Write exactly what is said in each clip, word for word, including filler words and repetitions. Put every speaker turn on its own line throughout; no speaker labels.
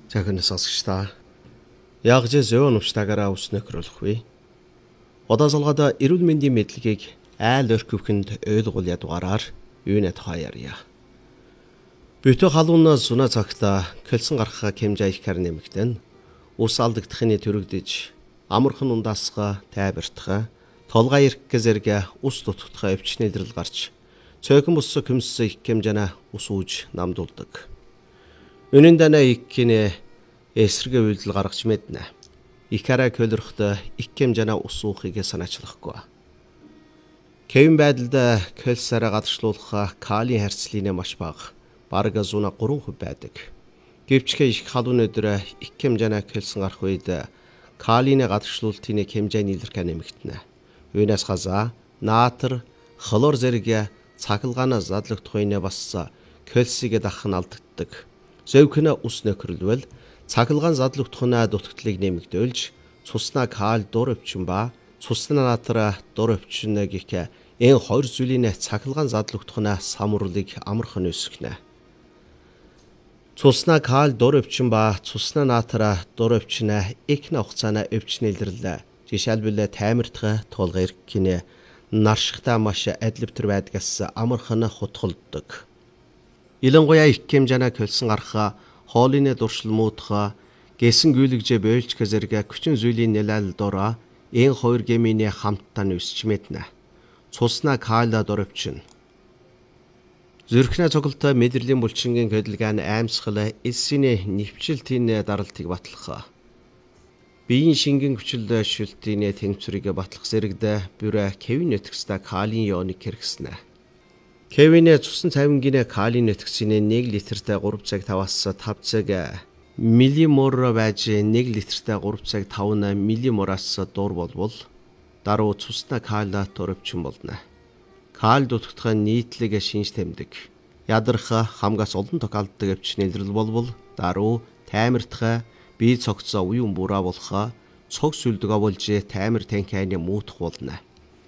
Цахин сонсогчдаа яг ч зөөн өвчтаагаараа ус нөхрөлөхгүй. Одоосолгоод эрүүл мэндийн мэдлэгийг айл өрхөвхөнд ойлгуул ядугаараар юунэ тухаяарья. Бүтэ халуунаас суна цагта көлсөн гарахаа хэмжээ их хэр нэмэгдэн ус алдагдахны төрөгдөж амархан ундаасга тайвартха толгой ирэх зэрэг ус дутгахаа өвчнөдрөл гарч цөөхөн бус көмс их хэмжээнэ ус ууж намдуулдаг. Үнэн дана иккинэ эсрэг үйлдэл гаргаж мэднэ. Икара көлөрхтө их хэмжээнэ ус уухыг санаачлахгүй. Кевин байдалд көлсараа гадагшлуулах калийн харьцлын маш бага. Бараг зуна гурван хувь байдаг. Гэвч их халуун өдөр их хэмжээнэ көлсөн гарах үед калийн гадагшлуултын хэмжээ нийлэрхэ нэмэгдэнэ. Үүнээс хазаа наатар, хлор зэрэг цахилгаанаас задлагдах үедээ бас көлсийг дахин алдагддаг. Зөөхнө ус нөхрөлвөл цахилгаан задлагдахнаа дутагдлыг нэмэгдүүлж цуснаа кал дур өвчин ба цуснаа наатар дур өвчин гэх энэ хоёр зүйлийн цахилгаан задлагдахнаа самруулыг амархан өсгөнэ. Цуснаа кал дур өвчин ба цуснаа наатар дур өвчин их хугацааны өвчин илэрлээ. Жишээлбэл таймиртга толгойр кинэ наршигта маш адливтер байдгаас амархан хутгалдаг. Илэнгуяа их хэмжээнэ көлсөн гарахаа хоолны дуршил муудахаа гэсэн гүйлгжээ бойлч зэрэг хүчин зүйлийн нэлэл дороо энэ хоёр гэминий хамтдаа нүсч мэднэ. Цуснаа кала дөрөвчин. Зүрхнээ цоглолтой мэдрэлийн булчингийн хөдөлгөөн аимсгал эсний нэвчилтийн даралтыг батлах. Биеийн шингэн хүчил шүлтийн тэнцвэрийг батлах зэрэгдэ бүрэ Кевин нөтгөстэй калийн ионыг хэрэгснэ. Кевин цусан цавингийн калийн нөтгөсийн нэг литртэй гурав цаг таваас тав цаг миллимор байж нэг литртэй гурав цаг тавь миллимораас дуур болвол даруй цусна кала төрөвчин болно. Кал дутагдах нийтлэг шинж тэмдэг. Ядарх хамгаас олон тохиолддог өвчин илрэл болвол даруй таймиртах бие цогцоо уян бураа болох цог сүлдэг болж таймир танхины муутах болно.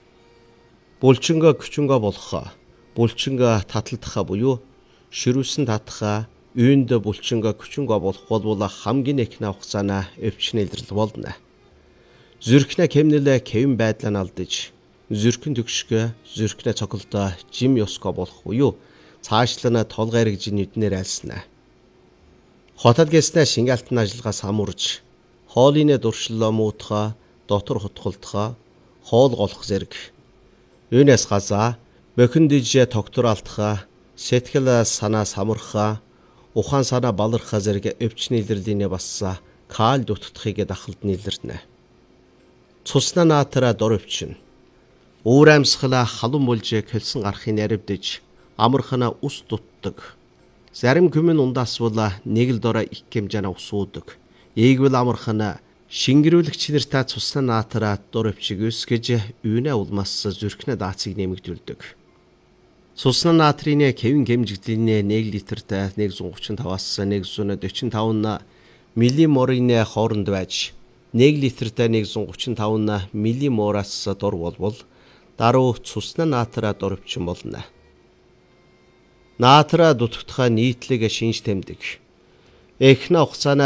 Булчинга күчинга болох булчинга таталдах буюу ширүүсэн татах үйнд булчинга күчинга болох бол хамгийн их хугацааны өвчин илрэл болно. Зүрхнэ кемнэлэ кевин байдлаа алдаж зүрхэн төгшгө зүрхнэ цоглолдоо жим ёско болох буюу цаашлана толгой эргэж нүднээр айлснаа. Хотод гэснэ шингаалтын ажиллагаа самурж хоолны дуршлоо муутахаа дотор хутгалдахаа хоол голох зэрэг. Үүнээс газаа бохин дижээ тогтор алдахаа сэтгэл санаа самурхаа ухаан санаа балархаа зэрэг өвчин илэрлийнэ басса кал дутагдахыг дахалд нийлэрнэ. Цуснаа наатара дор өвчин. Уур амьсгала халуун болж көлсөн гарахын наривдэж амархана ус дутдаг. Зарим күмэн ундаасвал нэг л дороо их хэмжээний ус уудаг. Ийгвэл амархана шингэрүүлэгч нартай цуснаа наатара дор өвчиг өсгөж үүнэ улмаас зүрхнэ даацыг нэмэгдүүлдэг. Цуснаа наатрийн кевин хэмжигдлийн нэг литртэй нэг зуун гучин таваас нэг зуун дөрвөн таван миллиморын хооронд байж нэг литртэй нэг зуун гучин таван миллимораас дор болвол даруй цуснаа наатара дор өвчин болно. Наатара дутагдах нийтлэг шинж тэмдэг. Эхнэ хугацааны